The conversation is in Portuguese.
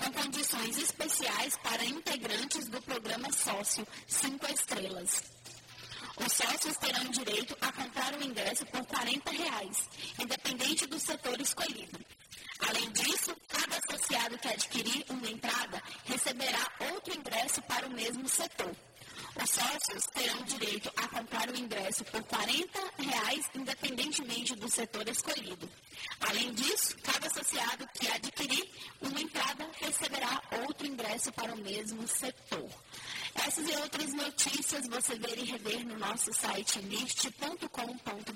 com condições especiais para integrantes do programa Sócio 5 Estrelas. Os sócios terão direito a comprar o ingresso por R$ 40, independente do setor escolhido. Além disso, cada associado que adquirir uma entrada receberá outro ingresso para o mesmo setor. Os sócios terão direito a comprar o ingresso por R$ 40, independentemente do setor escolhido. Além disso, cada associado que adquirir uma entrada receberá outro ingresso para o mesmo setor. Essas e outras notícias você ver e rever no nosso site nist.com.br.